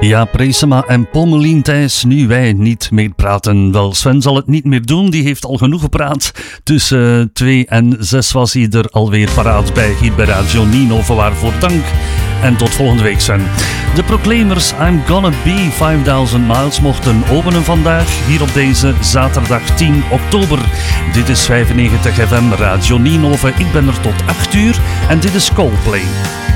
Ja, Preesema en Pommelien Thijs, nu wij niet meepraten. Wel, Sven zal het niet meer doen, die heeft al genoeg gepraat. Tussen 2 en 6 was hij er alweer paraat bij, hier bij Radio Nienhoven, waarvoor dank. En tot volgende week, Sven. De Proclaimers, I'm Gonna Be 5000 Miles, mochten openen vandaag, hier op deze zaterdag 10 oktober. Dit is 95 FM Radio Nienhoven, ik ben er tot 8 uur en dit is Coldplay.